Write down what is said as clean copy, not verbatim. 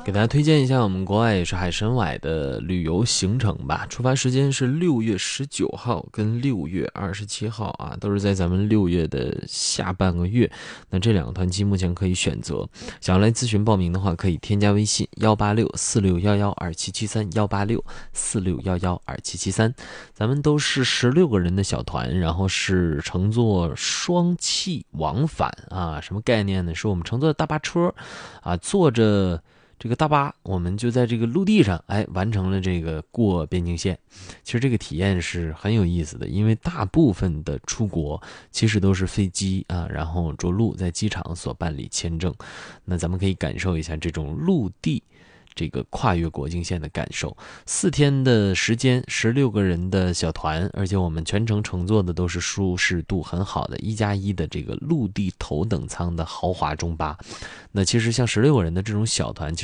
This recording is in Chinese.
给大家推荐一下我们国外也是海参崴的旅游行程吧。出发时间是6月19号跟6月27号啊，都是在咱们6月的下半个月。那这两个团期目前可以选择，想要来咨询报名的话，可以添加微信18646112773，18646112773。咱们都是16个人的小团，然后是乘坐双气往返啊，什么概念呢？是我们乘坐大巴车啊，坐着这个大巴，我们就在这个陆地上，完成了这个过边境线。其实这个体验是很有意思的，因为大部分的出国其实都是飞机啊，然后着陆在机场所办理签证。那咱们可以感受一下这种陆地这个跨越国境线的感受。4天的时间，16个人的小团，而且我们全程乘坐的都是舒适度很好的1+1的这个陆地头等舱的豪华中巴。那其实像16个人的这种小团，其实